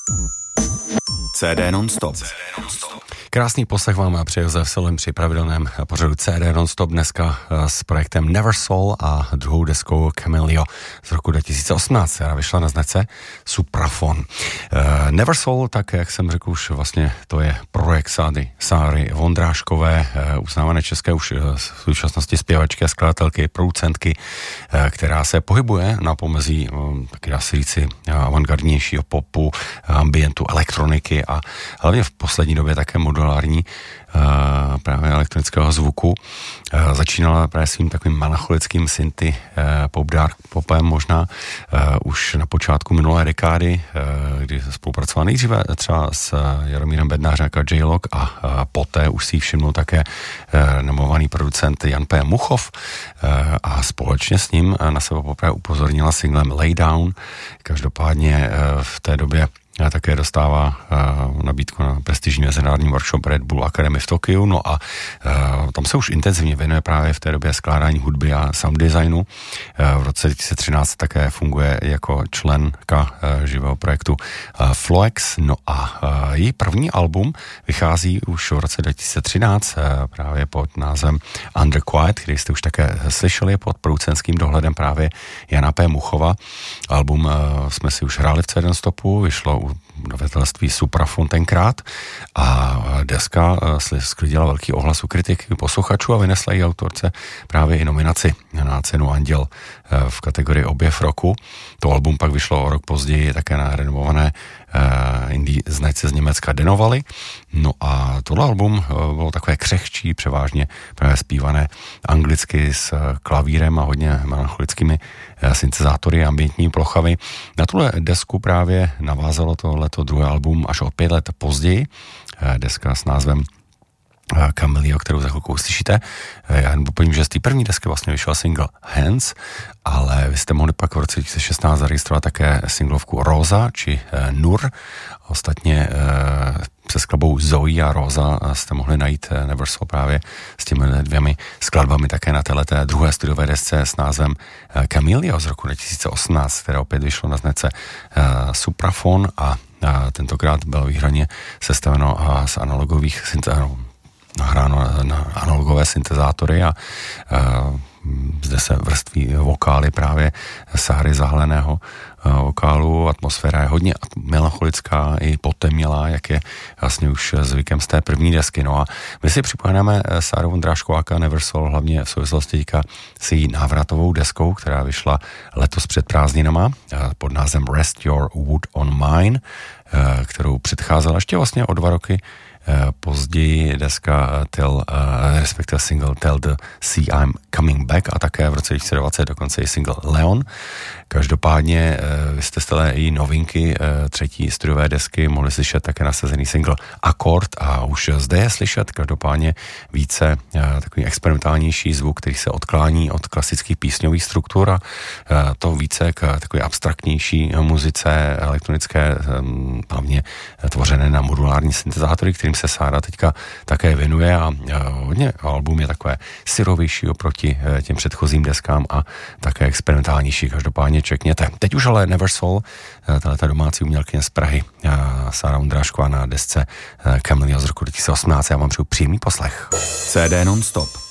CD non-stop. Krásný poslech vám přeje Josef Silem při pravidelném pořadu CD non-stop dneska s projektem Never Soul a druhou deskou Camellia z roku 2018, která vyšla na značce Supraphon. Never Soul, tak jak jsem řekl už vlastně, to je projekt Sáry Vondráškové, uznávané české už v současnosti zpěvačky, skladatelky, producentky, která se pohybuje na pomezí, taky dá se říci, avantgardnějšího popu, ambientu, elektroniky a hlavně v poslední době také modulární právě elektronického zvuku. Začínala právě svým takovým melancholickým synty popem možná už na počátku minulé dekády, kdy spolupracovala nejdříve třeba s Jaromírem Bednářem jako J-Lock a poté už si všimnul také renomovaný producent Jan P. Muchov a společně s ním na sebe poprvé upozornila singlem Lay Down. Každopádně v té době také dostává nabídku na prestižní mezinárodní workshop Red Bull Academy v Tokiu, no a tam se už intenzivně věnuje právě v té době skládání hudby a sound designu. V roce 2013 také funguje jako členka živého projektu Floex, no a její první album vychází už v roce 2013 právě pod názvem Under Quiet, který jste už také slyšeli pod producentským dohledem právě Jana P. Muchova. Album jsme si už hráli v CD Stopu, vyšlo u vydavatelství Supraphon tenkrát a deska sklidila velký ohlas u kritiky posluchačů a vynesla jí autorce právě i nominaci na cenu Anděl v kategorii objev roku. To album pak vyšlo o rok později také na renomované indie značce z Německa Dennovali. No a tohle album bylo takové křehčí, převážně právě zpívané anglicky s klavírem a hodně melancholickými syntezátory a ambientní plochami. Na tuhle desku právě navázalo tohleto druhé album až o 5 let později. Deska s názvem Camellia, kterou za chvilku uslyšíte. Já jen doplním, že z té první desky vlastně vyšel single Hands, ale vy jste mohli pak v roce 2016 zaregistrovat také singlovku Rosa či Nur. Ostatně se skladbou Zoe a Rosa jste mohli najít Never Soul právě s těmi dvěmi skladbami také na téhleté druhé studiové desce s názvem Camellia z roku 2018, která opět vyšlo na značce Supraphon a tentokrát bylo výhradně sestaveno z analogových nahráno na analogové syntezátory a zde se vrství vokály právě Sáry Zahaleného vokálu. Atmosféra je hodně melancholická i potemnělá, jak je vlastně už zvykem z té první desky. No a my si připomeneme Sáru Vondráškováka Never Soul hlavně v souvislosti teďka s její návratovou deskou, která vyšla letos před prázdninama pod názvem Rest Your Wood on Mine, kterou předcházela ještě vlastně o 2 roky později deska respektive single Tell the Sea I'm Coming Back a také v roce 2020 dokonce i single Leon. Každopádně vy jste z té její novinky třetí studiové desky mohli slyšet také nasazený single Akord a už zde je slyšet každopádně více takový experimentálnější zvuk, který se odklání od klasických písňových struktur a to více k takové abstraktnější muzice elektronické, hlavně tvořené na modulární syntezátory, kterým se Sára teďka také věnuje a hodně album je takové syrovější oproti těm předchozím deskám a také experimentálnější. Každopádně čekněte. Teď už ale Never Soul, tato domácí umělkyně z Prahy, Sára Vondrášková na desce Camellia z roku 2018. Já vám přeju příjemný poslech. CD non-stop.